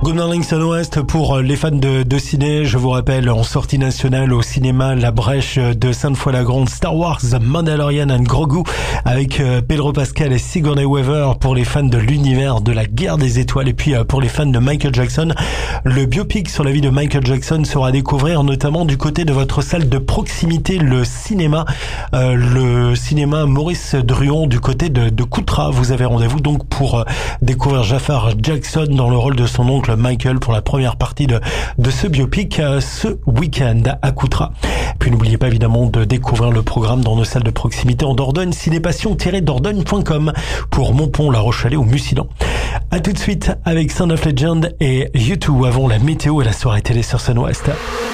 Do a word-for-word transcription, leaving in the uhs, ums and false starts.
Good morning Sun-Ouest pour les fans de, de ciné. Je vous rappelle, en sortie nationale au cinéma, La Brèche de Sainte-Foy-la-Grande, Star Wars, The Mandalorian and Grogu avec Pedro Pascal et Sigourney Weaver pour les fans de l'univers de la guerre des étoiles. Et puis pour les fans de Michael Jackson, le biopic sur la vie de Michael Jackson sera à découvrir notamment du côté de votre salle de proximité, le cinéma, euh, le cinéma Maurice Druon du côté de, de Coutras. Vous avez rendez-vous donc pour euh, découvrir Jafar Jackson dans le rôle de son oncle Michael pour la première partie de, de ce biopic euh, ce week-end à Coutras. Puis n'oubliez pas évidemment de découvrir le programme dans nos salles de proximité en Dordogne, cinépassion-dordogne point com pour Montpont, La Roche-Chalais ou Mussidan. À tout de suite avec Sound of Legend et U deux avant la météo et la soirée télé sur Sun-Ouest.